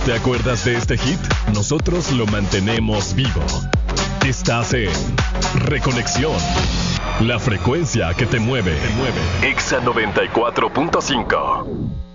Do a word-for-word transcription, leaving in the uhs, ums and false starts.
¿Te acuerdas de este hit? Nosotros lo mantenemos vivo. Estás en Reconexión. La frecuencia que te mueve. Te mueve. Exa noventa y cuatro punto cinco.